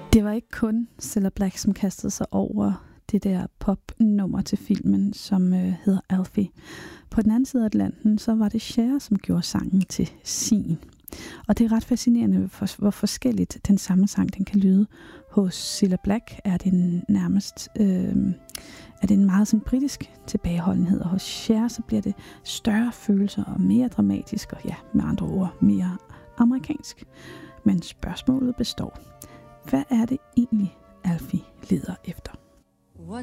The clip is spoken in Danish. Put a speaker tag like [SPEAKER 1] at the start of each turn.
[SPEAKER 1] Det var ikke kun Cilla Black, som kastede sig over det der popnummer til filmen, som hedder Alfie. På den anden side af Atlanten, så var det Cher, som gjorde sangen til sin. Og det er ret fascinerende, hvor forskelligt den samme sang den kan lyde. Hos Cilla Black er det nærmest er det en meget sådan britisk tilbageholdenhed, og hos Cher så bliver det større følelser og mere dramatisk, og ja, med andre ord mere amerikansk. Men spørgsmålet består. Hvad er det egentlig, Alfie leder efter?